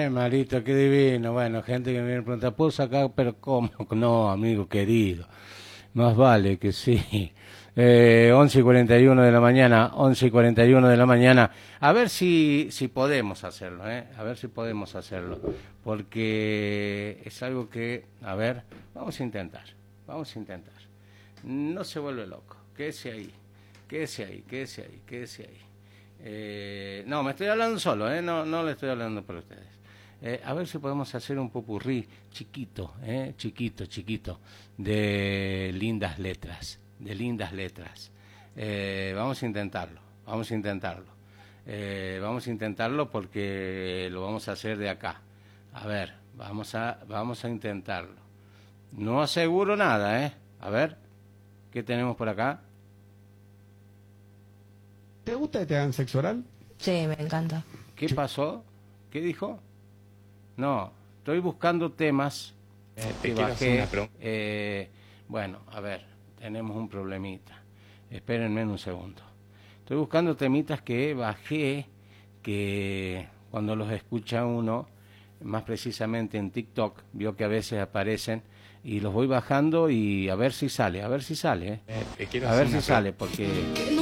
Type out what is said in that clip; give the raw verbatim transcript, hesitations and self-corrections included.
Eh, Marito, qué divino. Bueno, gente que me viene a preguntar, ¿puedo sacar? Pero ¿cómo? No, amigo querido. Más vale que sí. Eh, once y cuarenta y uno de la mañana, once y cuarenta y uno de la mañana. A ver si, si podemos hacerlo, ¿eh? A ver si podemos hacerlo. Porque es algo que, a ver, vamos a intentar. Vamos a intentar. No se vuelve loco. Quédese ahí. Quédese ahí, quédese ahí, quédese ahí. Eh, no, me estoy hablando solo, ¿eh? No, no le estoy hablando por ustedes. Eh, a ver si podemos hacer un popurrí chiquito, ¿eh? Chiquito, chiquito, de lindas letras, de lindas letras. Eh, vamos a intentarlo, vamos a intentarlo. Eh, vamos a intentarlo porque lo vamos a hacer de acá. A ver, vamos a, vamos a intentarlo. No aseguro nada, ¿eh? A ver, ¿qué tenemos por acá? ¿Te gusta que te hagan sexo oral? Sí, me encanta. ¿Qué pasó? ¿Qué dijo? No, estoy buscando temas Eh, que te quiero hacer bajé. una pregunta. Eh, bueno, a ver, tenemos un problemita. Espérenme un segundo. Estoy buscando temitas que bajé, que cuando los escucha uno, más precisamente en TikTok, vio que a veces aparecen y los voy bajando y a ver si sale, a ver si sale, ¿eh? Eh, te quiero A hacer ver si una sale, porque